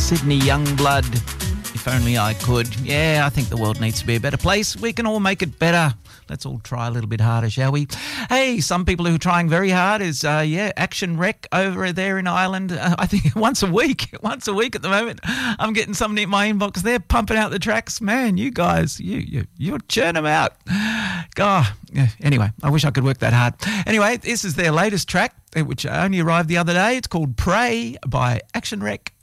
Sydney Youngblood. If only I could. Yeah, I think the world needs to be a better place. We can all make it better. Let's all try a little bit harder, shall we? Hey, some people who are trying very hard is, Action Rec over there in Ireland. I think once a week at the moment. I'm getting somebody in my inbox. They're pumping out the tracks. Man, you guys, you'll churn them out. God, anyway, I wish I could work that hard. Anyway, this is their latest track, which only arrived the other day. It's called Pray by Action Rec.